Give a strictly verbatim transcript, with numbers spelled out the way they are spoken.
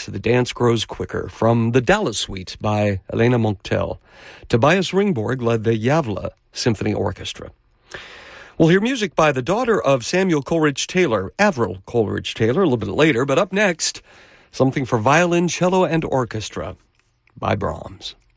The Dance Grows Quicker, from the Dallas Suite by Elena Montiel. Tobias Ringborg led the Yavla Symphony Orchestra. We'll hear music by the daughter of Samuel Coleridge Taylor, Avril Coleridge Taylor, a little bit later. But up next, something for violin, cello, and orchestra by Brahms.